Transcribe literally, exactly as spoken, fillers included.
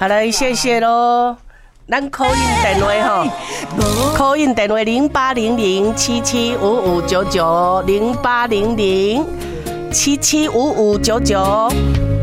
好嘞，谢谢喽。咱call in电话吼，call in电话零八零零七七五五九九零八零零七七五五九九。